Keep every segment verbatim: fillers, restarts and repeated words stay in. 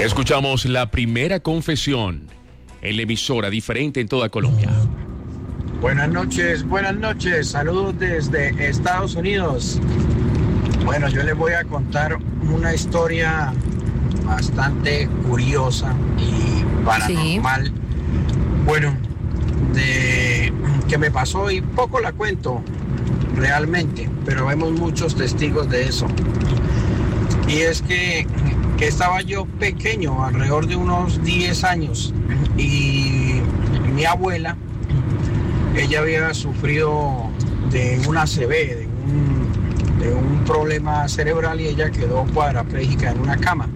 Escuchamos la primera confesión en la emisora diferente en toda Colombia. Buenas noches, buenas noches. Saludos desde Estados Unidos. Bueno, yo les voy a contar una historia bastante curiosa y paranormal. Sí. Bueno, de que me pasó y poco la cuento realmente, pero vemos muchos testigos de eso. Y es que, que estaba yo pequeño, alrededor de unos diez años, y mi abuela, ella había sufrido de una A C V, de un, de un problema cerebral, y ella quedó cuadraplégica en una cama.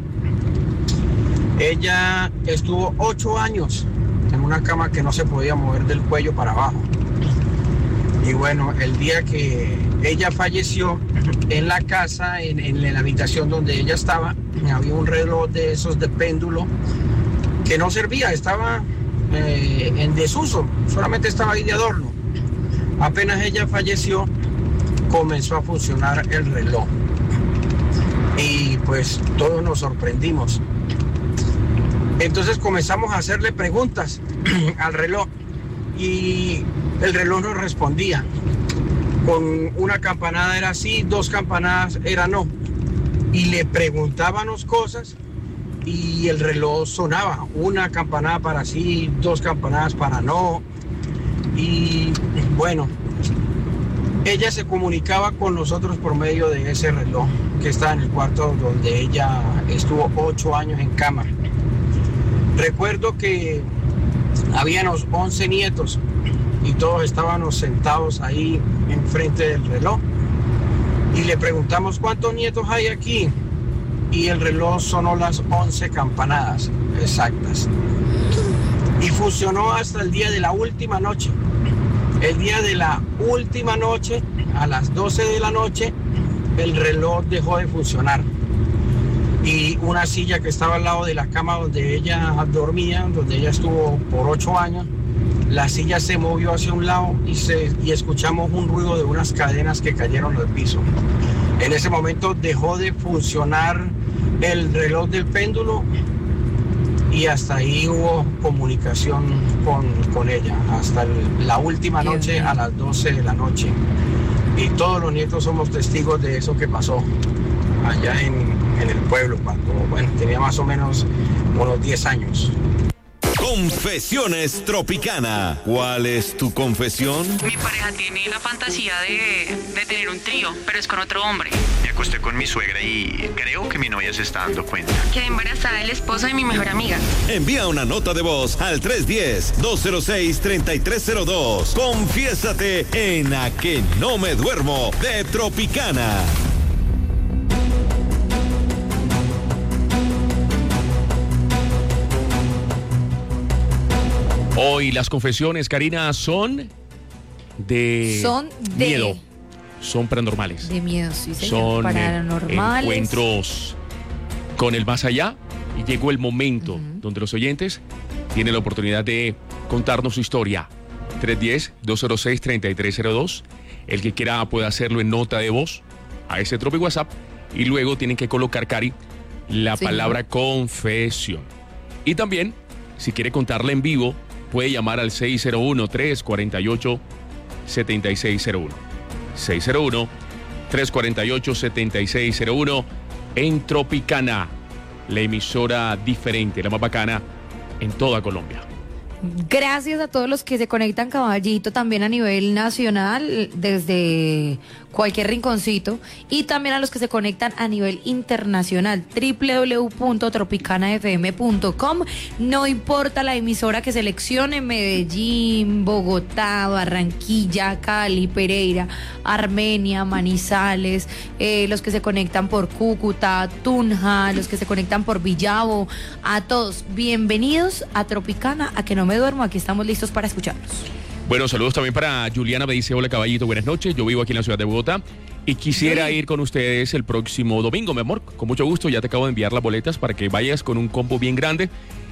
Ella estuvo ocho años en una cama que no se podía mover del cuello para abajo. Y bueno, el día que ella falleció, en la casa, en, en la habitación donde ella estaba, había un reloj de esos de péndulo que no servía, estaba eh, en desuso, solamente estaba ahí de adorno. Apenas ella falleció, comenzó a funcionar el reloj. Y pues todos nos sorprendimos. Entonces comenzamos a hacerle preguntas al reloj y el reloj nos respondía. Con una campanada era sí, dos campanadas era no. Y le preguntábamos cosas y el reloj sonaba. Una campanada para sí, dos campanadas para no. Y bueno, ella se comunicaba con nosotros por medio de ese reloj que estaba en el cuarto donde ella estuvo ocho años en cama. Recuerdo que habíamos once nietos y todos estábamos sentados ahí enfrente del reloj y le preguntamos cuántos nietos hay aquí y el reloj sonó las once campanadas exactas y funcionó hasta el día de la última noche. El día de la última noche, a las doce de la noche, el reloj dejó de funcionar. Y una silla que estaba al lado de la cama donde ella dormía, donde ella estuvo por ocho años, la silla se movió hacia un lado y, se, y escuchamos un ruido de unas cadenas que cayeron al piso. En ese momento dejó de funcionar el reloj del péndulo y hasta ahí hubo comunicación con, con ella, hasta el, la última noche a las doce de la noche. Y todos los nietos somos testigos de eso que pasó allá en, en el pueblo, cuando bueno, tenía más o menos unos diez años. Confesiones Tropicana. ¿Cuál es tu confesión? Mi pareja tiene la fantasía de, de tener un trío, pero es con otro hombre. Me acosté con mi suegra y creo que mi novia se está dando cuenta. Quedé embarazada del esposo de mi mejor amiga. Envía una nota de voz al tres uno cero, dos cero seis, tres tres cero dos. Confiésate en A Que No Me Duermo de Tropicana. Hoy las confesiones, Karina, son de, son de miedo, son paranormales. De miedo, sí, señor. Son paranormales. Encuentros con el más allá y llegó el momento uh-huh. donde los oyentes tienen la oportunidad de contarnos su historia. tres uno cero, dos cero seis, tres tres cero dos. El que quiera puede hacerlo en nota de voz a ese Tropi WhatsApp y luego tienen que colocar, Cari, la sí. palabra confesión. Y también, si quiere contarla en vivo, puede llamar al seis cero uno, tres cuatro ocho, siete seis cero uno. seis cero uno, tres cuatro ocho, siete seis cero uno en Tropicana, la emisora diferente, la más bacana en toda Colombia. Gracias a todos los que se conectan, caballito, también a nivel nacional, desde cualquier rinconcito, y también a los que se conectan a nivel internacional, doble u doble u doble u punto tropicana f m punto com. No importa la emisora que seleccione, Medellín, Bogotá, Barranquilla, Cali, Pereira, Armenia, Manizales, eh, los que se conectan por Cúcuta, Tunja, los que se conectan por Villavo, a todos, bienvenidos a Tropicana, a que no me duermo, aquí estamos listos para escucharlos. Bueno, saludos también para Juliana, me dice, hola caballito, buenas noches, yo vivo aquí en la ciudad de Bogotá y quisiera sí. ir con ustedes el próximo domingo, mi amor, con mucho gusto, ya te acabo de enviar las boletas para que vayas con un combo bien grande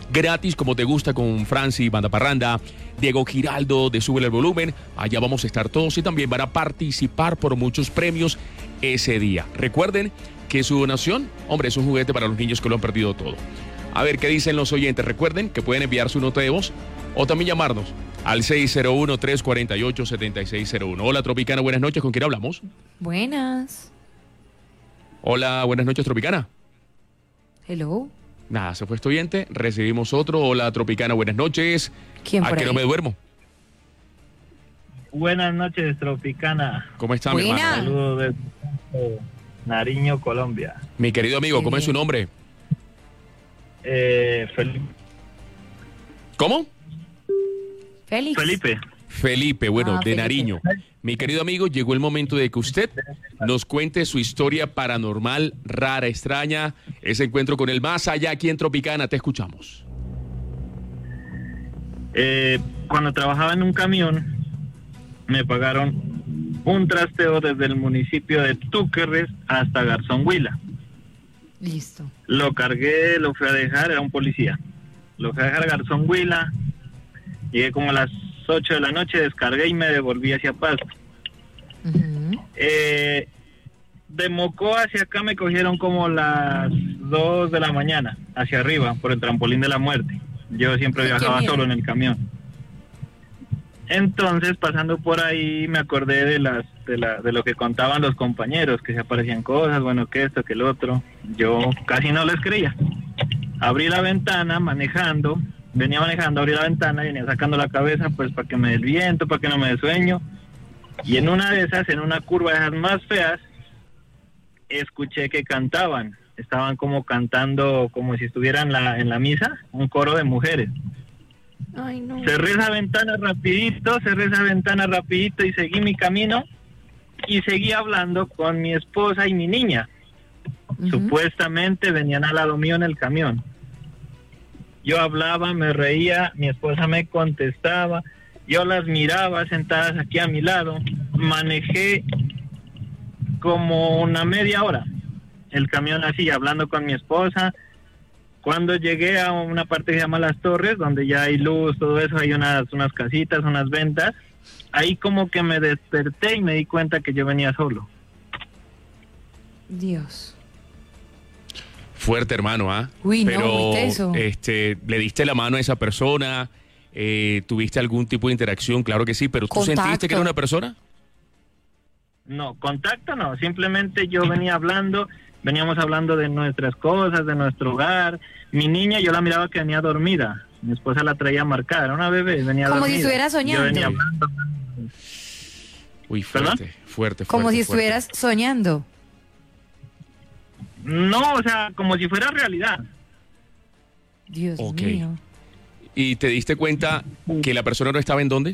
gratis como te gusta con Franci, Banda Parranda, Diego Giraldo de Sube el Volumen. Allá vamos a estar todos y también van a participar por muchos premios ese día. Recuerden que su donación, hombre, es un juguete para los niños que lo han perdido todo. A ver qué dicen los oyentes. Recuerden que pueden enviar su nota de voz o también llamarnos al seis cero uno, tres cuatro ocho, siete seis cero uno. Hola, Tropicana, buenas noches. ¿Con quién hablamos? Buenas. Hola, buenas noches, Tropicana. Hello. Nada, se fue este oyente. Recibimos otro. Hola, Tropicana, buenas noches. ¿Quién ¿A por qué ahí? no me duermo? Buenas noches, Tropicana. ¿Cómo está, mi Buena. hermano? Saludos desde Nariño, Colombia. Mi querido amigo, Qué ¿cómo es su bien. nombre? Eh, Felipe. ¿Cómo? Félix. Felipe. Felipe, bueno, Ah, de Felipe. Nariño. Mi querido amigo, llegó el momento de que usted nos cuente su historia paranormal, rara, extraña, ese encuentro con el más allá aquí en Tropicana. Te escuchamos. Eh, cuando trabajaba en un camión, me pagaron un trasteo desde el municipio de Túquerres hasta Garzón Huila. Listo. Lo cargué, lo fui a dejar, era un policía. Lo fui a dejar a Garzón Huila. Llegué como a las ocho de la noche, descargué y me devolví hacia Pasto. Ujú. Eh, de Mocó hacia acá me cogieron como las dos de la mañana, hacia arriba, por el trampolín de la muerte. Yo siempre Ay, qué viajaba miedo. solo en el camión. Entonces, pasando por ahí, me acordé de las de, la, de lo que contaban los compañeros, que se aparecían cosas, bueno, que esto, que el otro. Yo casi no les creía. Abrí la ventana manejando, venía manejando, abrí la ventana y venía sacando la cabeza pues para que me dé el viento, para que no me dé sueño. Y en una de esas, en una curva de esas más feas, escuché que cantaban. Estaban como cantando, como si estuvieran en la, en la misa, un coro de mujeres. Ay, no. Cerré esa ventana rapidito, cerré esa ventana rapidito y seguí mi camino y seguí hablando con mi esposa y mi niña. Ujú. Supuestamente venían al lado mío en el camión. Yo hablaba, me reía, mi esposa me contestaba, yo las miraba sentadas aquí a mi lado. Manejé como una media hora el camión así, hablando con mi esposa. Cuando llegué a una parte que se llama Las Torres, donde ya hay luz, todo eso, hay unas, unas casitas, unas ventas, ahí como que me desperté y me di cuenta que yo venía solo. Dios. Fuerte, hermano, ¿ah? Uy, no, Pero, muy teso. este, ¿le diste la mano a esa persona? Eh, ¿Tuviste algún tipo de interacción? Claro que sí, pero ¿tú Contacto. sentiste que era una persona? No, contacto no, simplemente yo venía hablando, veníamos hablando de nuestras cosas, de nuestro hogar. Mi niña, yo la miraba que venía dormida, mi esposa la traía marcada, era una bebé, venía Como dormida. si estuviera soñando. Yo venía hablando. Uy, ¿Perdón? fuerte, fuerte, fuerte. Como si fuerte. estuvieras soñando. No, o sea, como si fuera realidad. Dios Ok. mío. ¿Y te diste cuenta que la persona no estaba en dónde?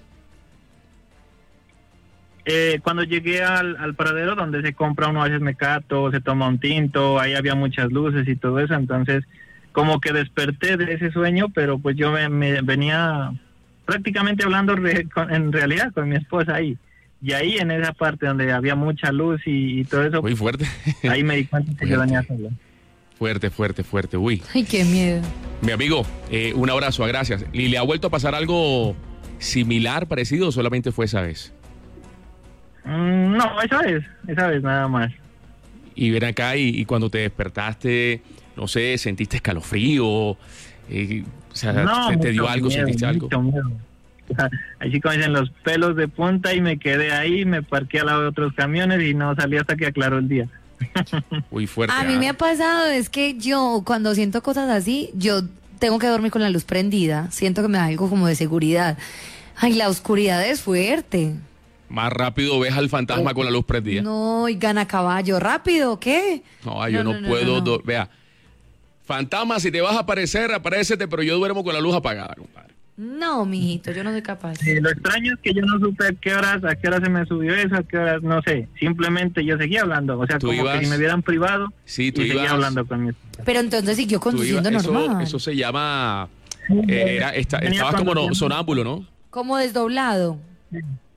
Eh, cuando llegué al, al paradero donde se compra uno a veces mecato, se toma un tinto, ahí había muchas luces y todo eso, entonces como que desperté de ese sueño, pero pues yo me, me venía prácticamente hablando re- con- en realidad con mi esposa ahí. Y ahí en esa parte donde había mucha luz y, y todo eso, Uy, fuerte. ahí me di cuenta que yo venía solo. Fuerte, fuerte, fuerte. Uy. Ay, qué miedo. Mi amigo, eh, un abrazo, gracias. ¿Y le ha vuelto a pasar algo similar, parecido o solamente fue esa vez? Mm, no, esa vez, esa vez nada más. Y ven acá y, y cuando te despertaste, no sé, sentiste escalofrío, eh, o sea, No, te, te dio mucho algo, miedo, sentiste algo. mucho miedo. Así como dicen los pelos de punta y me quedé ahí, me parqué al lado de otros camiones y no salí hasta que aclaró el día. Uy, fuerte. A mí ¿ah? me ha pasado, es que yo cuando siento cosas así, yo tengo que dormir con la luz prendida. Siento que me da algo como de seguridad. Ay, la oscuridad es fuerte. Más rápido ves al fantasma con la luz prendida. No, No, y gana caballo. ¿Rápido? ¿Qué? yo no, no, no, puedo. no, no. do- Vea, fantasma, si te vas a aparecer, aparécete, pero yo duermo con la luz apagada, compadre. No, mijito, yo no soy capaz. Sí, lo extraño es que yo no supe a qué horas, a qué horas se me subió eso, a qué horas, no sé. Simplemente yo seguía hablando, o sea, Tú como ibas- que si me hubieran privado Sí, tú y seguía ibas- hablando con mi... Pero entonces siguió Tú conduciendo ibas- eso, normal. eso se llama. eh, era- esta- Venía estabas como no, conduciendo. sonámbulo, ¿no? Como desdoblado.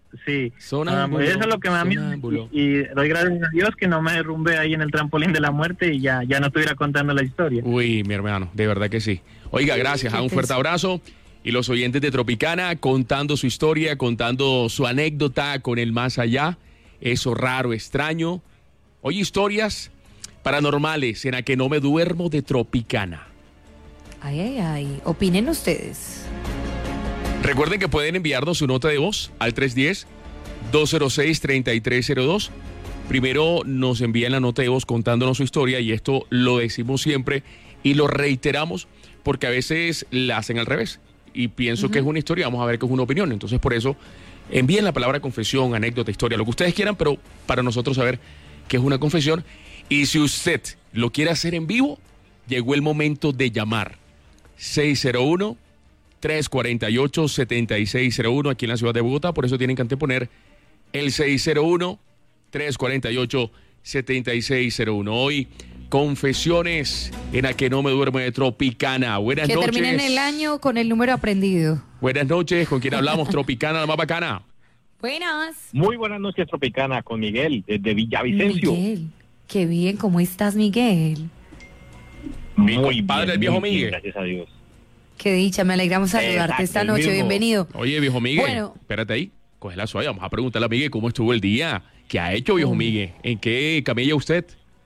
Sí, Sonámbulo, eso es lo que me da miedo. sonámbulo. Y, y doy gracias a Dios que no me derrumbe ahí en el trampolín de la muerte y ya, ya no estuviera contando la historia. Uy, mi hermano, de verdad que sí. Oiga, gracias, ah, un fuerte abrazo. Y los oyentes de Tropicana contando su historia, contando su anécdota con el más allá, eso raro, extraño. Hoy historias paranormales en A Que No Me Duermo de Tropicana. Ay, ay, ay. Opinen ustedes. Recuerden que pueden enviarnos su nota de voz al tres uno cero, dos cero seis, tres tres cero dos. Primero nos envían la nota de voz contándonos su historia y esto lo decimos siempre y lo reiteramos porque a veces la hacen al revés. Y pienso uh-huh. que es una historia, vamos a ver que es una opinión. Entonces por eso envíen la palabra confesión, anécdota, historia, lo que ustedes quieran, pero para nosotros saber que es una confesión. Y si usted lo quiere hacer en vivo, llegó el momento de llamar. seis cero uno, tres cuatro ocho, siete seis cero uno aquí en la ciudad de Bogotá. Por eso tienen que anteponer el seis cero uno, tres cuatro ocho, siete seis cero uno. Hoy, confesiones en A Que No Me Duermo de Tropicana. Buenas que noches. Que terminen el año con el número aprendido. Buenas noches. ¿Con quién hablamos? Tropicana, la más bacana. Buenas. Muy buenas noches, Tropicana, con Miguel, desde Villavicencio. Miguel, qué bien. ¿Cómo estás, Miguel? Mi Muy compadre, bien, el viejo muy bien, Miguel. gracias a Dios. Qué dicha, me alegramos saludarte Exacto, esta el noche. mismo. Bienvenido. Oye, viejo Miguel, Bueno. espérate ahí. Coge la suave. Vamos a preguntarle a Miguel cómo estuvo el día. ¿Qué ha hecho, viejo Oh. Miguel? ¿En qué camilla usted?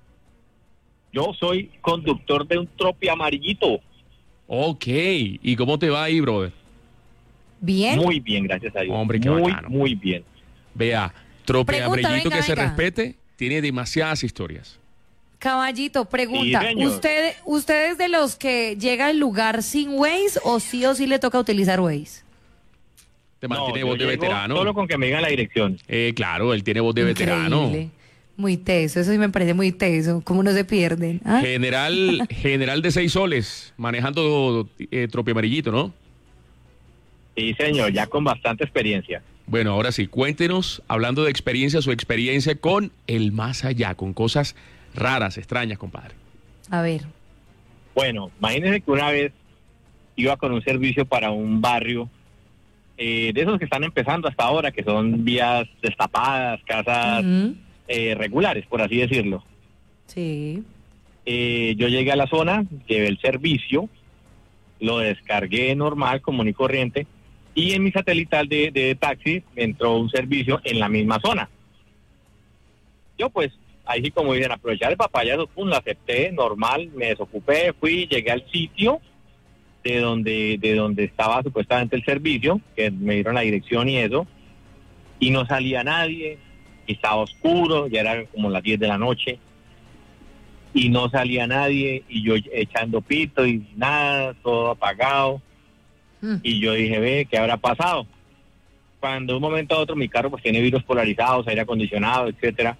Yo soy conductor de un tropi amarillito. Ok. ¿Y cómo te va ahí, brother? Bien. Muy bien, gracias a Dios. Hombre, qué muy, bacano. muy bien. Vea, trope Pregunta, amarillito venga, que se venga. respete, tiene demasiadas historias. Caballito, pregunta, Sí, señor. ¿usted, ¿usted es de los que llega al lugar sin Waze o sí o sí le toca utilizar Waze? Te No, mantiene yo voz de llego veterano. Solo con que me digan la dirección. Eh, claro, él tiene voz de veterano. Increíble. Muy teso, eso sí me parece muy teso. ¿Cómo no se pierden? ¿Ah? General, general de seis soles, manejando eh, trope amarillito, ¿no? Sí, señor, ya con bastante experiencia. Bueno, ahora sí, cuéntenos, hablando de experiencia, su experiencia con el más allá, con cosas raras, extrañas, compadre. A ver. Bueno, imagínense que una vez iba con un servicio para un barrio, eh, de esos que están empezando hasta ahora, que son vías destapadas, casas Ujú. eh, regulares, por así decirlo. Sí. Eh, yo llegué a la zona, llevé el servicio, lo descargué normal, común y corriente, y en mi satelital de, de taxi entró un servicio en la misma zona. Yo pues, ahí sí como dicen, aprovechar el papayazo, pum, lo acepté, normal, me desocupé, fui, llegué al sitio de donde, de donde estaba supuestamente el servicio, que me dieron la dirección y eso, y no salía nadie, y estaba oscuro, ya eran como las diez de la noche, y no salía nadie, y yo echando pito y nada, todo apagado. Mm. Y yo dije, ve, ¿qué habrá pasado? Cuando de un momento a otro mi carro pues tiene vidrios polarizados, aire acondicionado, etcétera,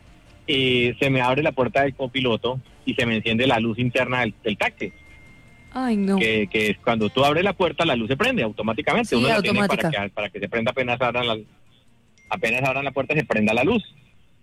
y se me abre la puerta del copiloto y se me enciende la luz interna del, del taxi, Ay, no. que, que es cuando tú abres la puerta la luz se prende automáticamente. Sí, Uno la tiene automática. para que, para que se prenda apenas abran la, apenas abran la puerta se prenda la luz.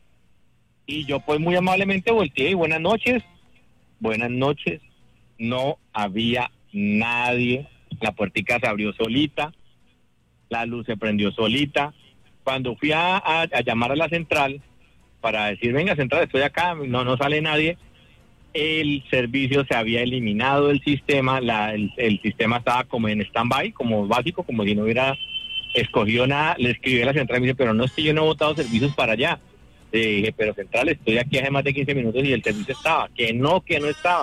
Y yo pues muy amablemente volteé y buenas noches, buenas noches, no había nadie, la puertica se abrió solita, la luz se prendió solita. Cuando fui a, a, a llamar a la central para decir, venga central, estoy acá, no, no sale nadie, el servicio se había eliminado del sistema, la, el, el sistema estaba como en stand-by, como básico, como si no hubiera escogido nada. Le escribí a la central y me dice, pero no es que yo no he botado servicios para allá. Le dije, pero central, estoy aquí hace más de quince minutos y el servicio estaba. Que no, que no estaba.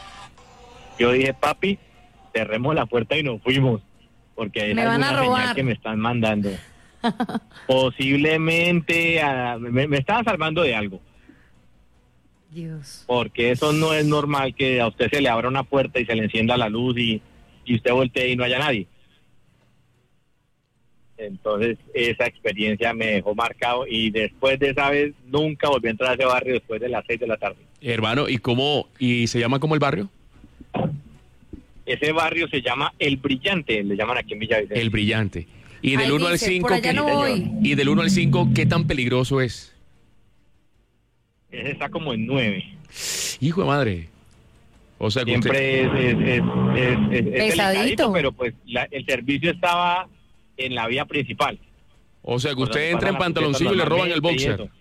Yo dije, papi, cerremos la puerta y nos fuimos, porque es Me van a alguna señal robar. que me están mandando. Posiblemente ah, me, me estaban salvando de algo, Dios. porque eso no es normal que a usted se le abra una puerta y se le encienda la luz y, y usted voltee y no haya nadie. Entonces esa experiencia me dejó marcado y después de esa vez nunca volví a entrar a ese barrio después de las seis de la tarde. Hermano, ¿y cómo? ¿Y se llama como el barrio? Ese barrio se llama El Brillante, le llaman aquí en Villavicencio. El Brillante. Y del Ahí uno al dice, cinco, por allá ¿qué- no voy. y del uno al cinco, ¿qué tan peligroso es? Ese está como en nueve. Hijo de madre. O sea, que usted- Siempre es, es, es, es, es- es Pesadito. delicadito, pero pues la- el servicio estaba en la vía principal. O sea, que Por usted donde entra en pasan las pantaloncillo y le roban el bicicletas boxer.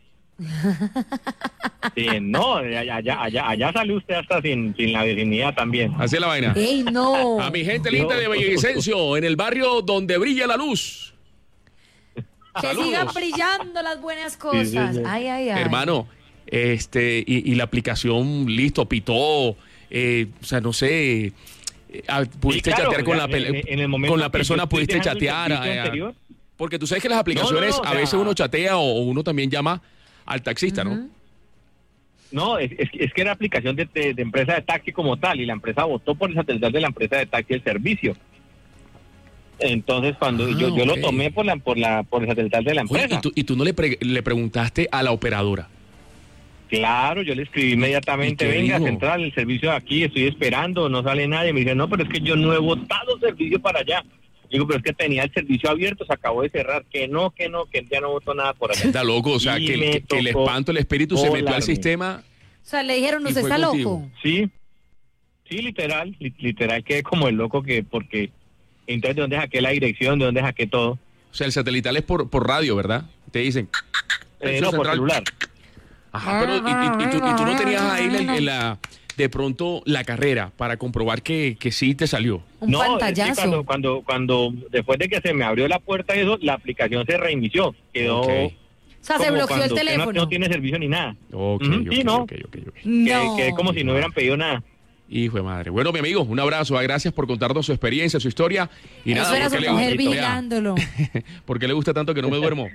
Sí, no, allá, allá, allá, allá sale usted hasta sin, sin la virginidad también. Así es la vaina. ¡Ey, no! A mi gente linda de Villavicencio, en el barrio donde brilla la luz. Que Saludos. sigan brillando las buenas cosas. Sí, sí, sí. Ay, ay, ay. Hermano, este, y, y la aplicación, listo, pitó, eh, o sea, no sé, eh, ah, pudiste Sí, claro, chatear con o sea, la, en- en el momento con la que persona, yo estoy pudiste dejando el chatear. servicio eh, anterior. porque tú sabes que las aplicaciones, No, no, no, o a sea- veces uno chatea o, o uno también llama al taxista, ¿no? No, es, es, es que era aplicación de, de, de empresa de taxi como tal, y la empresa votó por el satelital de la empresa de taxi el servicio. Entonces, cuando Ah, yo, yo ok. lo tomé por la por la por el satelital de la Oye, empresa. y tú, y tú no le, pre- le preguntaste a la operadora. Claro, yo le escribí inmediatamente, ¿Y qué venga, dijo? central, el servicio de aquí, estoy esperando, no sale nadie. Me dice, no, pero es que yo no he votado servicio para allá. Digo, pero es que tenía el servicio abierto, se acabó de cerrar, que no, que no, que ya no votó nada por allá. Está loco, o sea, Y que, me que- que el tocó espanto, el espíritu se metió al volarme. sistema. O sea, le dijeron, Y usted fue está contigo. loco. Sí, sí, literal, li- literal quedé como el loco que, porque, entonces, ¿de dónde saqué la dirección? ¿De dónde saqué todo? O sea, el satelital es por, por radio, ¿verdad? Te dicen. Eh, Eso no, por central. celular. Ajá, pero y, y- y tú, y tú no tenías ahí la- en la, de pronto la carrera para comprobar que, que sí te salió. Un no, es que pantallazo. cuando, cuando, cuando, después de que se me abrió la puerta y eso, la aplicación se reinició. Quedó Ok. O sea, se como bloqueó el cuando usted teléfono. No, no tiene servicio ni nada. Ok, Ujú, ok, sí, no. ok, ok, ok. No. Que, que como si no hubieran pedido nada. Hijo de madre. Bueno, mi amigo, un abrazo. ah, Gracias por contarnos su experiencia, su historia. Y Eso nada, era ¿por su qué le- mujer vea, vigilándolo. ¿por qué le gusta tanto que no me duermo?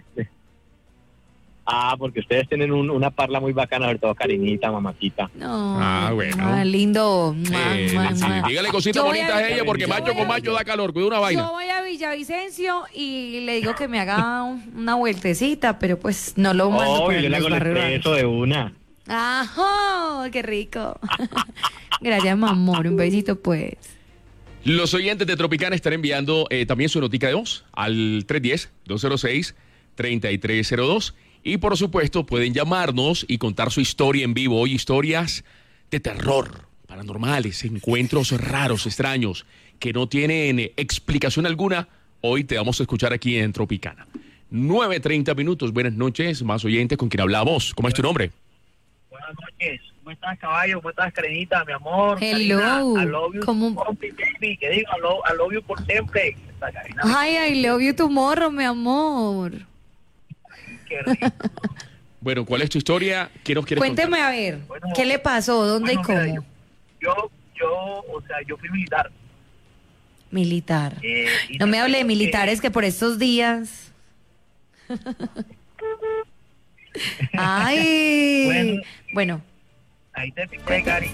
Ah, porque ustedes tienen un- una parla muy bacana, sobre todo cariñita, mamacita. No. Ah, bueno. ah, lindo. Mua, Eh, mua, sí, mua. dígale cositas Yo voy bonitas a- a ella porque yo macho voy con a- macho da calor. Cuida una Yo vaina. voy a Villavicencio y le digo que me haga un- una vueltecita, pero pues no lo mando Oh, por yo le los hago el barrios expreso de una. ¡Ajá! ¡Qué rico! Gracias, mi amor. Un besito, pues. Los oyentes de Tropicana están enviando eh, también su notica de voz al tres uno cero, dos cero seis, tres tres cero dos. Y por supuesto pueden llamarnos y contar su historia en vivo. Hoy historias de terror, paranormales, encuentros raros, extraños, que no tienen eh, explicación alguna. Hoy te vamos a escuchar aquí en Tropicana. nueve treinta minutos. Buenas noches, más oyentes con quien hablamos. ¿Cómo es tu nombre? Buenas noches. ¿Cómo estás, caballo? ¿Cómo estás, Carenita, mi amor? Hello. Karina, I love you ¿Cómo? for baby. Que diga, I love, I love you por siempre. Esta Karina, Ay, I love you tomorrow, mi amor. qué rico. Bueno, ¿cuál es tu historia? ¿Qué nos quieres Cuénteme contar? a ver, Bueno, ¿qué le pasó? ¿Dónde Bueno, y mira, cómo? Yo, yo, o sea, yo fui militar. Militar. Eh, y No me te hable de digo que- militares que por estos días. Ay. Bueno. Bueno, Ahí te picé, Cari.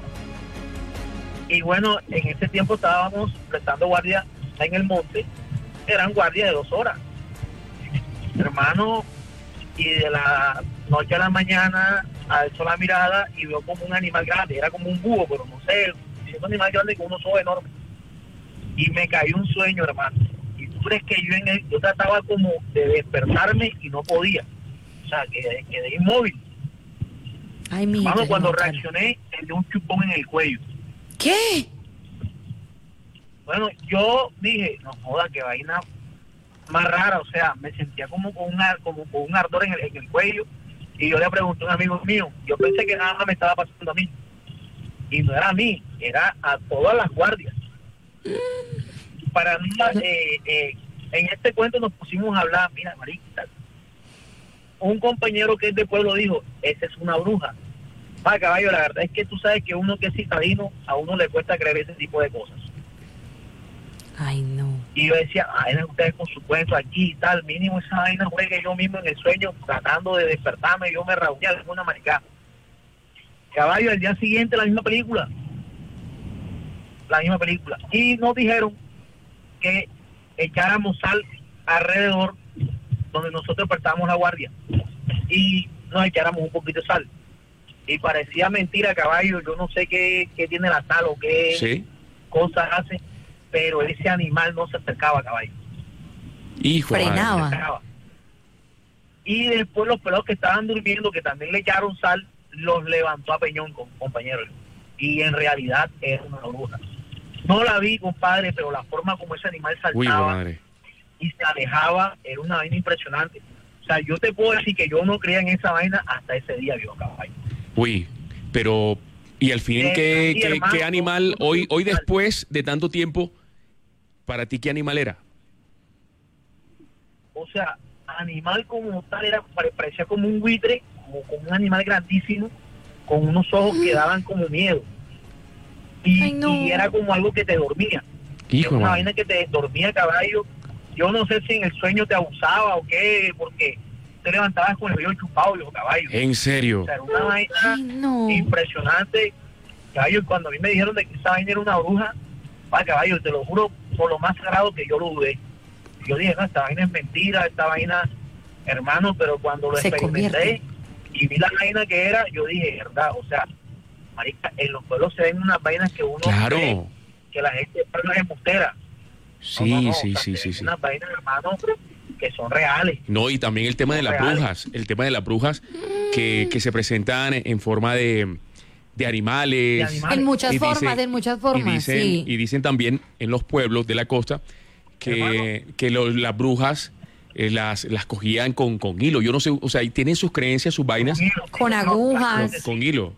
Y bueno, en ese tiempo estábamos prestando guardia en el monte. Eran guardias de dos horas. Hermano, y de la noche a la mañana alzó la mirada y vio como un animal grande. Era como un búho, pero no sé, es un animal grande con unos ojos enormes. Y me cayó un sueño, hermano. Y tú crees que yo, en el- yo trataba como de despertarme y no podía. O sea, quedé, quedé inmóvil. ay, mi Hermano, cuando reaccioné, me dio un chupón en el cuello. ¿Qué? Bueno, yo dije, no joda, qué vaina más rara, o sea, me sentía como con un, ar- como con un ardor en el, en el cuello, y yo le pregunté a un amigo mío, yo pensé que nada más me estaba pasando a mí, y no era a mí, era a todas las guardias. Para mí, eh, eh, en este cuento nos pusimos a hablar, mira, marica, un compañero que es de pueblo dijo, esa es una bruja. Va, caballo, la verdad es que tú sabes que uno que es citadino, a uno le cuesta creer ese tipo de cosas. Ay, no. Y yo decía, ay, ustedes con su cuento aquí y tal, mínimo esa vaina juegue yo mismo en el sueño, tratando de despertarme, yo me reuní de una maricada. Caballo, al día siguiente la misma película. La misma película. Y nos dijeron que echáramos sal alrededor donde nosotros despertábamos la guardia. Y nos echáramos un poquito de sal. Y parecía mentira, caballo, yo no sé qué, qué tiene la sal o qué Sí. cosas hace, pero ese animal no se acercaba, caballo. Hijo de madre. Frenaba. Se acercaba. Y después los pelados que estaban durmiendo, que también le echaron sal, los levantó a Peñón, con compañeros. Y en realidad era una bruja. No la vi, compadre, pero la forma como ese animal Uy, hijo de saltaba, madre. y se alejaba, era una vaina impresionante. O sea, yo te puedo decir que yo no creía en esa vaina hasta ese día, viejo caballo. Uy, pero y al fin, Eh, ¿qué, sí, qué, hermano, qué animal, no, no, hoy, hoy no, después de tanto tiempo, para ti qué animal era? O sea, animal como tal, era pare- parecía como un buitre, como, como un animal grandísimo, con unos ojos que daban como miedo. Y, Ay, no. y era como algo que te dormía. Hijo, Era una madre. vaina que te dormía, caballo. Yo no sé si en el sueño te abusaba o qué, porque te levantabas con el vello chupado, viejo caballo. En serio. O sea, era una vaina Ay, no. impresionante, caballo. Y cuando a mí me dijeron de que esa vaina era una bruja, pa, caballo, te lo juro por lo más sagrado que yo lo dudé. Yo dije, no, esta vaina es mentira, esta vaina, hermano, pero cuando lo Se experimenté convierte. y vi la vaina que era, yo dije, verdad, o sea, marica, en los pueblos se ven unas vainas que uno Claro. cree que la gente no es embustera. Sí, No, no, no, sí, o sea, sí, se sí, ven sí. unas vainas, hermano, que son reales. No, y también el tema de las Reales. brujas, el tema de las brujas que, que se presentan en forma de, de animales. De animales. En muchas Y formas, dicen- en muchas Y formas, dicen, sí. y dicen también en los pueblos de la costa que, que lo- las brujas eh, las, las cogían con, con hilo. Yo no sé, o sea, y tienen sus creencias, sus vainas Con No, agujas. con, con hilo.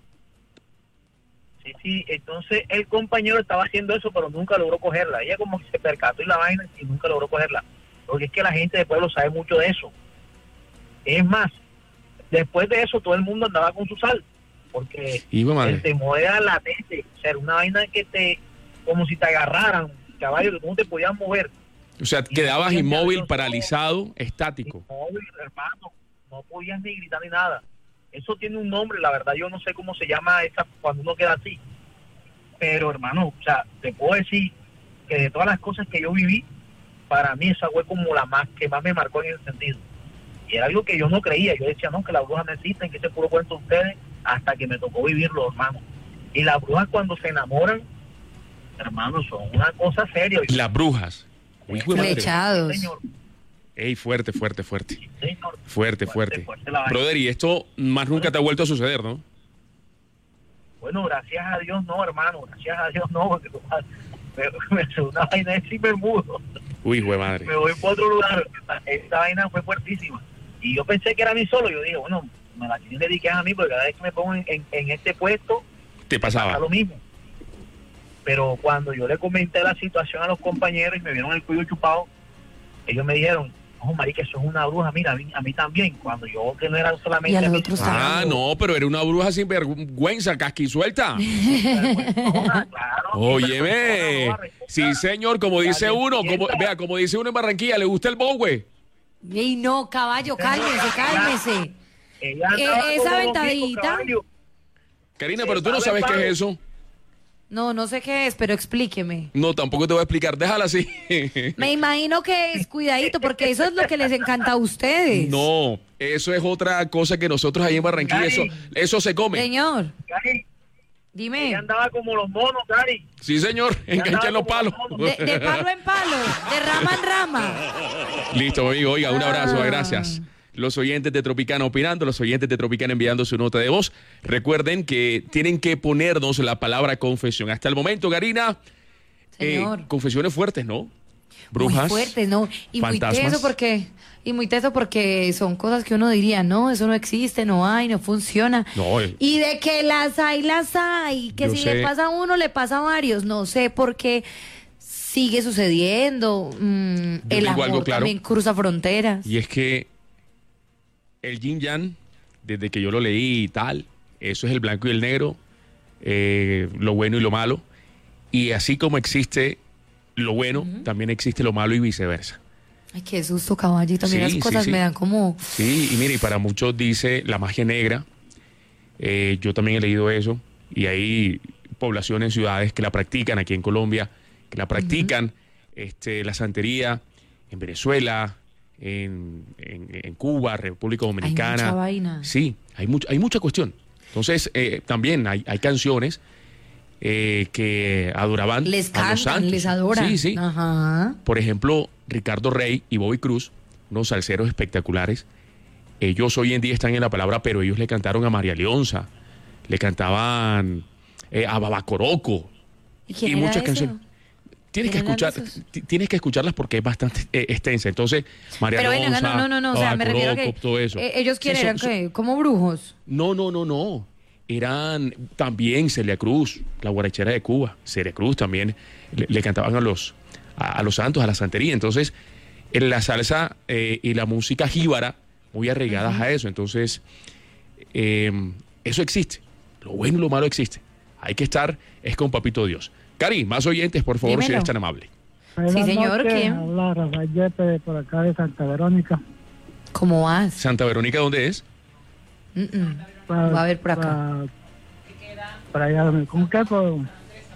Sí, sí, entonces el compañero estaba haciendo eso, pero nunca logró cogerla. Ella como que se percató y la vaina y nunca logró cogerla. Porque es que la gente del pueblo sabe mucho de eso. Es más, después de eso todo el mundo andaba con su sal. Porque Hijo de madre. el temor era latente. O sea, era una vaina que te, como si te agarraran, caballo, que tú no te podías mover. O sea, quedabas inmóvil, paralizado, estático. Inmóvil, hermano, no podías ni gritar ni nada. Eso tiene un nombre, la verdad yo no sé cómo se llama esa cuando uno queda así. Pero hermano, o sea, te puedo decir que de todas las cosas que yo viví, para mí esa fue como la más que más me marcó en ese sentido. Y era algo que yo no creía. Yo decía, no, que las brujas no existen, que ese puro cuento de ustedes, hasta que me tocó vivirlo, hermano. Y las brujas cuando se enamoran, hermano, son una cosa seria. Las brujas. Uy, hijo de madre. Flechados. Señor, Ey, fuerte, fuerte, fuerte. señor. Fuerte, fuerte. fuerte la vaina. Brother, y esto más nunca te ha vuelto a suceder, ¿no? Bueno, gracias a Dios no, hermano, gracias a Dios no, porque me, me hace una vaina así me mudo, Uy, hijo de madre. me voy para otro lugar. Esta vaina fue fuertísima. Y yo pensé que era a mí solo, yo dije, bueno, me la tienen dedicada a mí, porque cada vez que me pongo en, en, en este puesto, Te pasa pasaba. lo mismo. Pero cuando yo le comenté la situación a los compañeros y me vieron el cuello chupado, ellos me dijeron, no, marica, eso es una bruja, mira, a mí, a mí también, cuando yo que no era solamente Y a los a mí, otros sino- Ah, no, pero era una bruja sin vergüenza, casquisuelta. Claro, Óyeme. no, Sí, señor, como dice Dale, uno, como, sienta. vea, como dice uno en Barranquilla, ¿le gusta el bowe? Ey, no, caballo, cálmese, cálmese. Ella Eh, andaba esa como ventadita. domingo, caballo. Karina, pero tú no sabes qué es eso. No, no sé qué es, pero explíqueme. No, tampoco te voy a explicar, déjala así. Me imagino que es cuidadito, porque eso es lo que les encanta a ustedes. No, eso es otra cosa que nosotros ahí en Barranquilla, eso, eso se come. Señor, Cari, dime. ella andaba como los monos, Cari. Sí, señor, enganchan los palos. De, de palo en palo, de rama en rama. Listo, amigo, oiga, un abrazo, Ah. gracias. Los oyentes de Tropicana opinando, los oyentes de Tropicana enviando su nota de voz. Recuerden que tienen que ponernos la palabra confesión. Hasta el momento, Karina, eh, Señor. confesiones fuertes, ¿no? Brujas. Muy fuertes, ¿no? Y fantasmas. muy teso porque, y muy teso porque son cosas que uno diría, no, eso no existe, no hay, no funciona. No, eh. Y de que las hay, las hay, que Yo si sé. le pasa a uno, le pasa a varios, no sé por qué sigue sucediendo. Mm, el digo amor algo claro. también cruza fronteras. Y es que el yin yang, desde que yo lo leí y tal, eso es el blanco y el negro, eh, lo bueno y lo malo. Y así como existe lo bueno, también existe lo malo y viceversa. Ay, qué susto, caballito. A mí Sí, las sí, cosas sí. me dan como... Sí, y mire, y para muchos dice la magia negra. Eh, yo también he leído eso. Y hay poblaciones, ciudades que la practican aquí en Colombia, que la practican, este, la santería en Venezuela, en, en- en Cuba, República Dominicana. mucha vaina. Sí, hay, mucho, hay mucha cuestión. Entonces, eh, también hay, hay canciones eh, que adoraban Les a los cantan, santos. les adoran. Sí, sí. Ajá. Por ejemplo, Ricardo Rey y Bobby Cruz, unos salseros espectaculares. Ellos hoy en día están en la palabra, pero ellos le cantaron a María Leonza, le cantaban eh, a Babacoroco ¿Y quién y era muchas ese? canciones. Tienes que escuchar, t- tienes que escucharlas porque es bastante eh, extensa. Entonces, María Pero Alonso, venga, no, no, no, no, o sea, me refiero a que todo eso. eh, ellos quieren, Sí, eran son- que, como brujos. No, no, no, no. Eran también Celia Cruz, la guarachera de Cuba. Celia Cruz también le, le cantaban a los, a, a los santos, a la santería. Entonces, en la salsa eh, y la música jíbara, muy arraigadas uh-huh. a eso. Entonces, eh, eso existe. Lo bueno y lo malo existe. Hay que estar, es con Papito Dios. Cari, más oyentes, por favor, Dímelo. si eres tan amable. Sí, señor, ¿quién? Habla Rafael Yepes por acá de Santa Verónica. ¿Cómo vas? ¿Santa Verónica dónde es? Mm-mm. Va a ver por acá. Para, para allá, ¿cómo que? Por, ¿En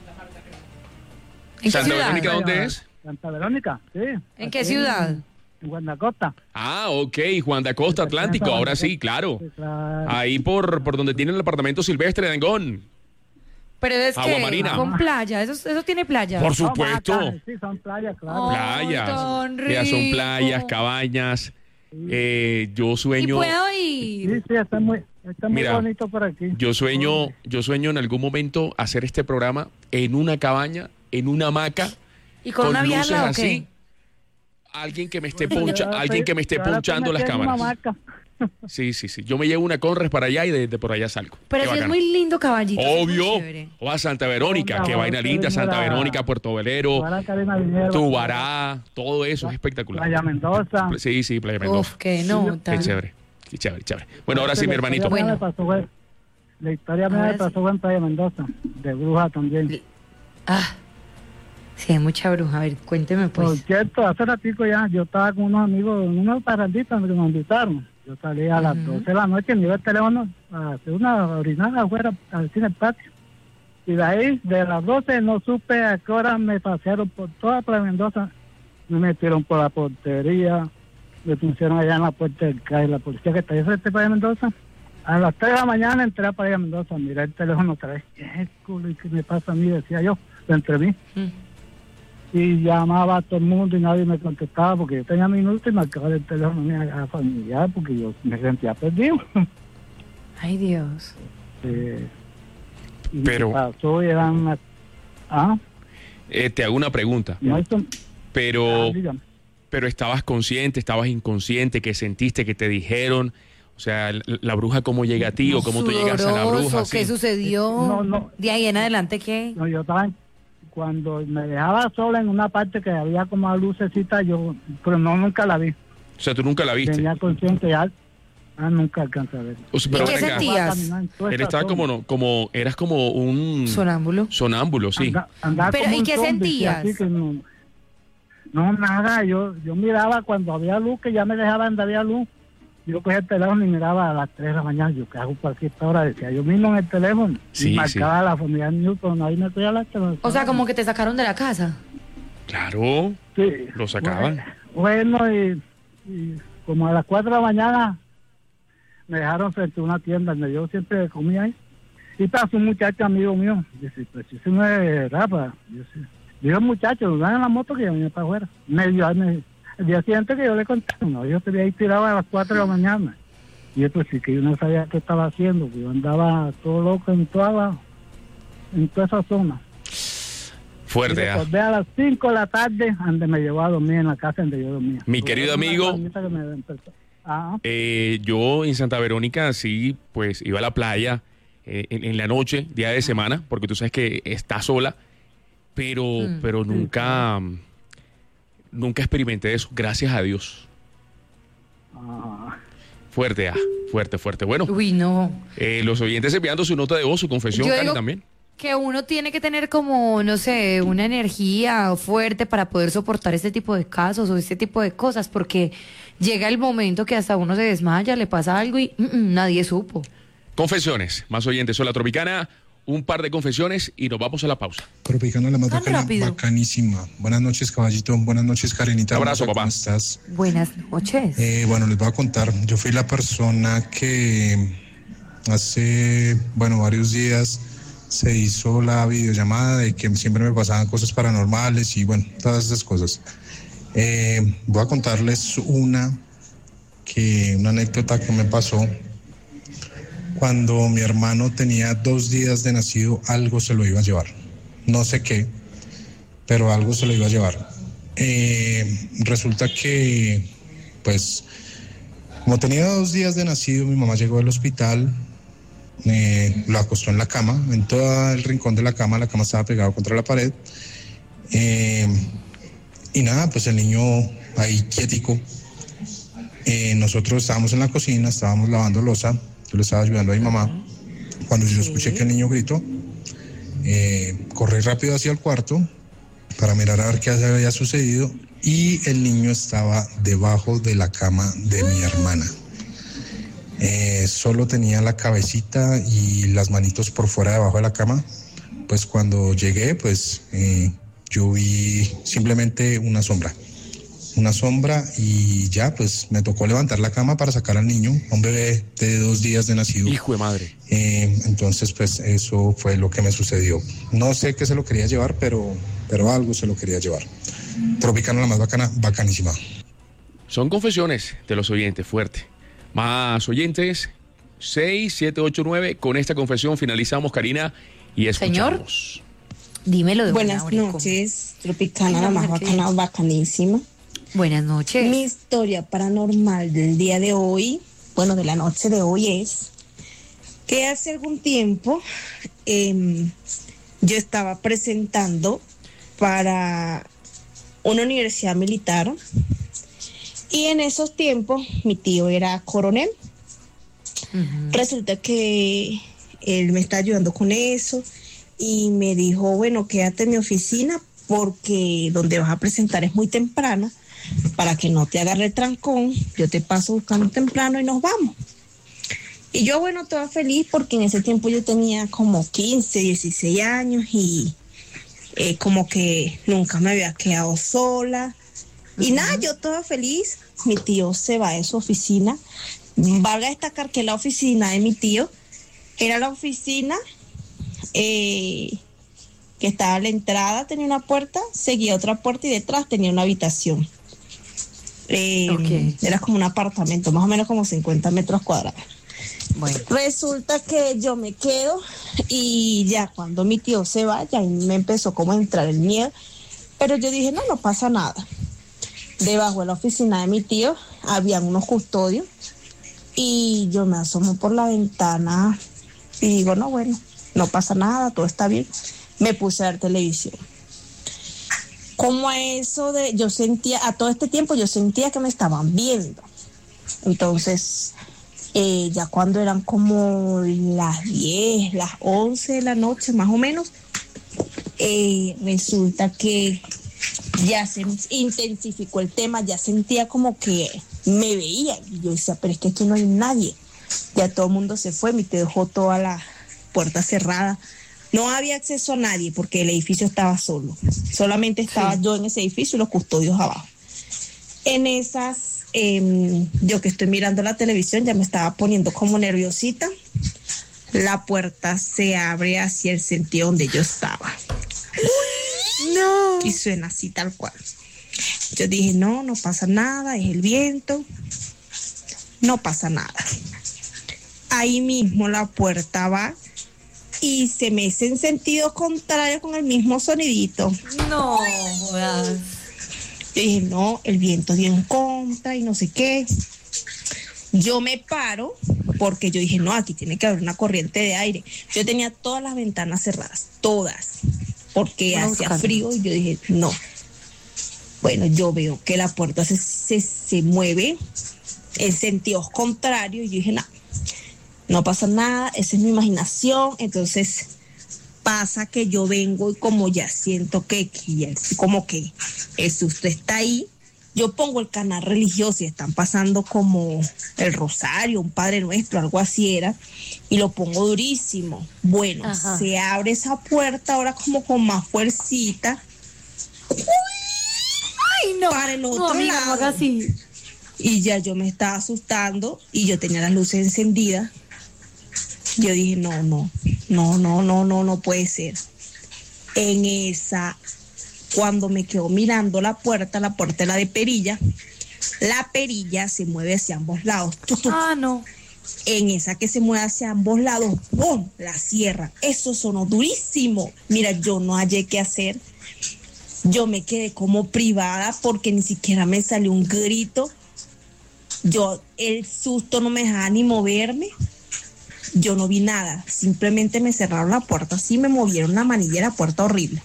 qué ¿Santa ciudad? Verónica dónde es? Santa Verónica, sí. ¿En qué ciudad? En Guanacosta. Ah, ok, Juan de Acosta, Atlántico, ahora sí, claro. Sí, claro. Ahí por, por donde tienen el apartamento silvestre de Angón. Pero es Agua que Marina. con playa, eso, eso tiene playa. Por No, supuesto. Bacas, sí, son playas, claro. Oh, Playas. tan Ya son rico. playas, cabañas. Eh, yo ¿Y sueño, puedo ir? Sí, sí, está muy, está muy Mira, bonito por aquí. yo sueño, yo sueño en algún momento hacer este programa en una cabaña, en una hamaca, ¿Y con, una vieja luces al lado o así. qué? Alguien que me esté Bueno, poncha, yo ahora alguien estoy- que me esté yo ahora ponchando estoy las metido en una cámaras. hamaca. Sí, sí, sí. Yo me llevo una Conres para allá y de, de por allá salgo. Pero Qué sí es bacano. muy lindo caballito. eso es muy Obvio. chévere. O a Santa Verónica, Onda, qué vamos, vaina que linda, venga Santa la- Verónica, Puerto Velero, Ahora Carina Viñero, Tubará, todo eso es espectacular. Playa Mendoza. Sí, sí, Playa Mendoza. Uf, qué nota. Qué chévere, qué chévere, chévere. Bueno, ahora sí, mi hermanito. La historia Bueno. mía me pasó, güey. La historia mía Ahora me pasó en Playa Mendoza, de bruja también. Ah, sí, hay mucha bruja. A ver, cuénteme Por pues. cierto, hace ratito ya, yo estaba con unos amigos en unos parranditas que nos invitaron. Yo salí a las Ujú. doce de la noche, me iba el teléfono a hacer una orinada afuera, al cine patio. Y de ahí, de las doce, no supe a qué hora me pasearon por toda Playa Mendoza. Me metieron por la portería, me pusieron allá en la puerta del C A I, la policía que está ahí frente a Playa Mendoza. A las tres de la mañana entré a Playa Mendoza, miré el teléfono otra vez. ¿Qué es el culo? ¿Y qué me pasa a mí? Decía yo, entre mí. Mm. Y llamaba a todo el mundo y nadie me contestaba porque yo tenía minutos y marcaba el teléfono mío a familiar porque yo me sentía perdido. Ay, Dios. Eh, y Pero- me pasó y eran unas... Ah, Eh, te hago una pregunta. no, esto... Pero, ah, dígame. pero estabas consciente, estabas inconsciente, ¿qué sentiste, que te dijeron? O sea, la, la bruja cómo llega a ti o cómo tú llegas a la bruja. Sudoroso, ¿qué sí. sucedió? No, no. De ahí en adelante, ¿qué? No, yo estaba... en- Cuando me dejaba sola en una parte que había como lucecita, yo... Pero no, nunca la vi. O sea, tú nunca la viste. Tenía consciente ya... Ah, nunca alcancé a ver. O sea, pero ¿Y qué venga, sentías? él estaba como, no, como, eras como un Sonámbulo. sonámbulo, sí. Anda- andaba Pero, como ¿y un qué zombie, sentías? así que no, no, nada, yo yo miraba cuando había luz, que ya me dejaban de había luz. Yo cogía el teléfono y miraba a las tres de la mañana. Yo, ¿qué hago por aquí a esta hora? Decía yo mismo en el teléfono. Sí, y marcaba la familia Newton, ahí me cogía la teléfono. O sea, como que te sacaron de la casa. Claro, Sí. lo sacaban. Bueno, y, y como a las cuatro de la mañana me dejaron frente a una tienda donde yo siempre comía ahí. Y pasó un muchacho amigo mío. Dice, pues si ese no es Rafa. Yo sí. Digo, muchacho, van en la moto que yo venía para afuera. Me dio, me, el día siguiente que yo le conté, no, yo te había ahí tirado a las cuatro de la mañana. Y yo pues sí que yo no sabía qué estaba haciendo, que yo andaba todo loco en toda la, en toda esa zona. Fuerte, Y ah. recordé a las cinco de la tarde, donde me llevó a dormir en la casa donde yo dormía. Mi querido Una amigo. palmita que me empezó- Ah, Eh, yo en Santa Verónica sí, pues iba a la playa eh, en, en la noche, día de semana, porque tú sabes que está sola, pero, Mm. pero nunca, nunca experimenté eso, gracias a Dios. ah. Fuerte, ah, fuerte, fuerte. Bueno, Uy, no. eh, los oyentes enviando su nota de voz, su confesión, Yo Cari, digo- también. Que uno tiene que tener como, no sé, una energía fuerte para poder soportar este tipo de casos o este tipo de cosas, porque llega el momento que hasta uno se desmaya, le pasa algo y mm, mm, nadie supo. Confesiones, más oyentes, soy la Tropicana, un par de confesiones y nos vamos a la pausa. Tropicana, la más Tan bacana, rápido. bacanísima. Buenas noches, caballito. Buenas noches, Karenita. Un abrazo, Hermosa, papá. ¿Cómo estás? Buenas noches. Eh, bueno, les voy a contar. Yo fui la persona que hace, bueno, varios días se hizo la videollamada de que siempre me pasaban cosas paranormales y, bueno, todas esas cosas. Eh, voy a contarles una, que, una anécdota que me pasó. Cuando mi hermano tenía dos días de nacido, algo se lo iba a llevar. No sé qué. pero algo se lo iba a llevar. Eh, resulta que, pues, como tenía dos días de nacido, mi mamá llegó al hospital, eh, lo acostó en la cama, en todo el rincón de la cama, la cama estaba pegada contra la pared, eh, y nada, pues el niño ahí quietico. Eh, nosotros estábamos en la cocina, estábamos lavando loza, yo le estaba ayudando a mi mamá, cuando yo escuché que el niño gritó, eh, corrí rápido hacia el cuarto para mirar a ver qué había sucedido, y el niño estaba debajo de la cama de mi hermana. Eh, solo tenía la cabecita y las manitos por fuera debajo de la cama. Pues cuando llegué, pues eh, yo vi simplemente una sombra. Una sombra y ya, pues me tocó levantar la cama para sacar al niño, un bebé de dos días de nacido. Hijo de madre. Eh, entonces, pues eso fue lo que me sucedió. No sé qué se lo quería llevar, pero, pero algo se lo quería llevar. Tropicana, la más bacana, bacanísima. Son confesiones de los oyentes, fuerte. Más oyentes, seis siete ocho nueve. Con esta confesión finalizamos, Karina, y escuchamos. Señor, dímelo de Buenas buena, noches, Tropicana, la más bacana, bacanísima. Buenas noches. Mi historia paranormal del día de hoy, bueno, de la noche de hoy, es que hace algún tiempo eh, yo estaba presentando para una universidad militar, y en esos tiempos mi tío era coronel. Uh-huh. Resulta que él me está ayudando con eso y me dijo, bueno, quédate en mi oficina porque donde vas a presentar es muy temprano, para que no te agarre el trancón, yo te paso buscando temprano y nos vamos. Y yo, bueno, toda feliz porque en ese tiempo yo tenía como quince, dieciséis años y eh, como que nunca me había quedado sola. Y uh-huh. nada, yo toda feliz. Mi tío se va de su oficina. Valga destacar que la oficina de mi tío era la oficina eh, que estaba a la entrada, tenía una puerta, seguía otra puerta y detrás tenía una habitación. Eh, okay. Era como un apartamento, más o menos como cincuenta metros cuadrados. Bueno. Resulta que yo me quedo y ya cuando mi tío se va, ya me empezó como a entrar el miedo, pero yo dije, no, no pasa nada. Debajo de la oficina de mi tío habían unos custodios y yo me asomo por la ventana y digo, no, bueno, no pasa nada, todo está bien. Me puse a ver televisión. Como a eso de, yo sentía, a todo este tiempo yo sentía que me estaban viendo. Entonces, eh, ya cuando eran como las diez, las once de la noche más o menos, eh, resulta que ya se intensificó el tema, ya sentía como que me veía. Y yo decía, pero es que aquí no hay nadie. Ya todo el mundo se fue, mi tío dejó toda la puerta cerrada. No había acceso a nadie porque el edificio estaba solo. Solamente estaba sí. yo en ese edificio y los custodios abajo. En esas, eh, yo que estoy mirando la televisión, ya me estaba poniendo como nerviosita. La puerta se abre hacia el sentido donde yo estaba. No. Y suena así tal cual. Yo dije, no, no pasa nada, es el viento. No pasa nada. Ahí mismo la puerta va y se me hace en sentido contrario con el mismo sonidito. No jodas. Yo dije, no, el viento dio en contra y no sé qué. Yo me paro porque yo dije, no, aquí tiene que haber una corriente de aire. Yo tenía todas las ventanas cerradas, todas, porque no, hacía buscando. frío y yo dije, no. Bueno, yo veo que la puerta se, se, se mueve en sentidos contrarios y yo dije, no, no pasa nada, esa es mi imaginación. Entonces pasa que yo vengo y como ya siento que, que ya, como que el susto está ahí, yo pongo el canal religioso y están pasando como el rosario, un Padre Nuestro, algo así era, y lo pongo durísimo. Bueno, ajá, se abre esa puerta ahora como con más fuercita. Ay, no, para el otro no, amiga, lado. No haga así. Y ya yo me estaba asustando y yo tenía las luces encendidas. Yo dije, no, no, no, no, no, no, no puede ser. En esa, cuando me quedo mirando la puerta, la puerta era de perilla, la perilla se mueve hacia ambos lados. ¡Tutu! Ah, no. En esa que se mueve hacia ambos lados, ¡bum!, la cierra. Eso sonó durísimo. Mira, yo no hallé qué hacer. Yo me quedé como privada porque ni siquiera me salió un grito. Yo, el susto no me dejaba ni moverme. Yo no vi nada, simplemente me cerraron la puerta, así me movieron la manilla de la puerta horrible.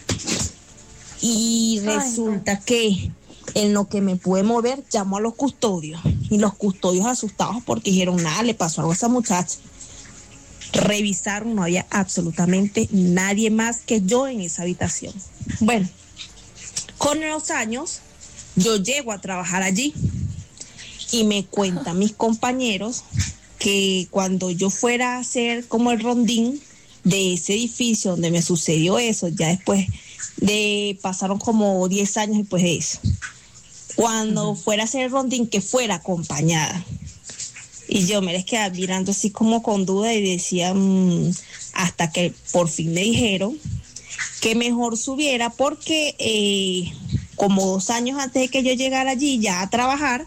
Y resulta Ay, no. que en lo que me pude mover, llamó a los custodios. Y los custodios asustados porque dijeron, nada, le pasó algo a esa muchacha. Revisaron, no había absolutamente nadie más que yo en esa habitación. Bueno, con los años, yo llego a trabajar allí y me cuentan mis compañeros que cuando yo fuera a hacer como el rondín de ese edificio donde me sucedió eso, ya después de, pasaron como diez años después de eso, cuando uh-huh. fuera a hacer el rondín, que fuera acompañada. Y yo me les quedaba mirando así como con duda y decía, mmm, hasta que por fin me dijeron que mejor subiera porque eh, como dos años antes de que yo llegara allí ya a trabajar,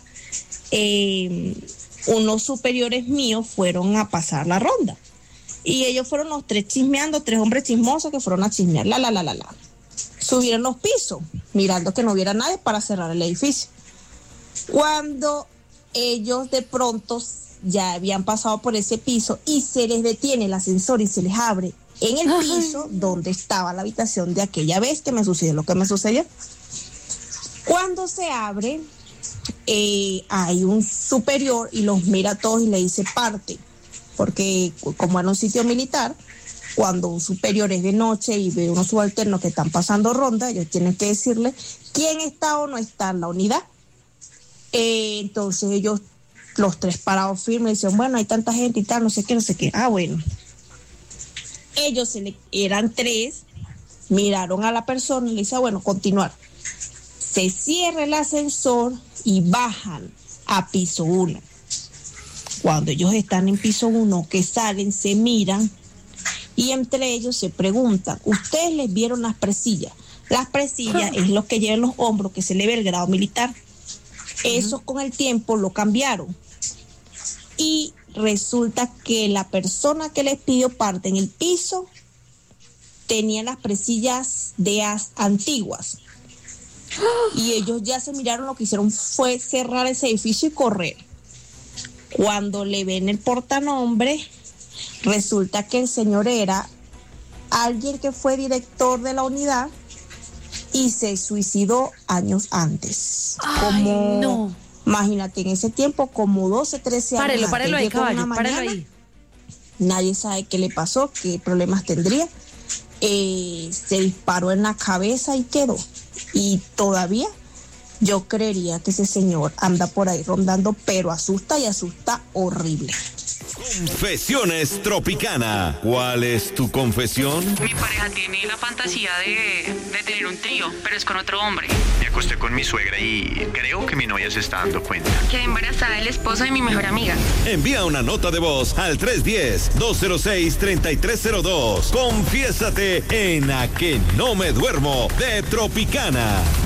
eh, unos superiores míos fueron a pasar la ronda. Y ellos fueron los tres chismeando, tres hombres chismosos que fueron a chismear, la, la, la, la, la. Subieron los pisos, mirando que no hubiera nadie para cerrar el edificio. Cuando ellos de pronto ya habían pasado por ese piso y se les detiene el ascensor y se les abre en el piso donde estaba la habitación de aquella vez que me sucedió lo que me sucedió. Cuando se abre, eh, hay un superior y los mira a todos y le dice parte, porque como era un sitio militar, cuando un superior es de noche y ve unos subalternos que están pasando ronda, ellos tienen que decirle quién está o no está en la unidad. Eh, entonces ellos, los tres parados firmes, dicen, bueno, hay tanta gente y tal, no sé qué, no sé qué. Ah, bueno. Ellos se le, eran tres, miraron a la persona y le dicen, bueno, continuar. Se cierra el ascensor y bajan a piso uno. Cuando ellos están en piso uno, que salen, se miran y entre ellos se preguntan, ¿ustedes les vieron las presillas? Las presillas es lo que llevan los hombros, que se le ve el grado militar. Eso uh-huh. con el tiempo lo cambiaron. Y resulta que la persona que les pidió parte en el piso tenía las presillas de as antiguas. Y ellos ya se miraron, lo que hicieron fue cerrar ese edificio y correr. Cuando le ven el portanombre, resulta que el señor era alguien que fue director de la unidad y se suicidó años antes. Ay, como, no. Imagínate, en ese tiempo, como doce, trece años. Párelo, párelo ahí, caballo, párelo ahí. Nadie sabe qué le pasó, qué problemas tendría. Eh, se disparó en la cabeza y quedó. Y todavía yo creería que ese señor anda por ahí rondando, pero asusta y asusta horrible. Confesiones Tropicana. ¿Cuál es tu confesión? Mi pareja tiene la fantasía de, de tener un trío, pero es con otro hombre. Me acosté con mi suegra y creo que mi novia se está dando cuenta. Quedé embarazada del esposo de mi mejor amiga. Envía una nota de voz al tres uno cero, dos cero seis, tres tres cero dos. Confiésate en A Que No Me Duermo de Tropicana.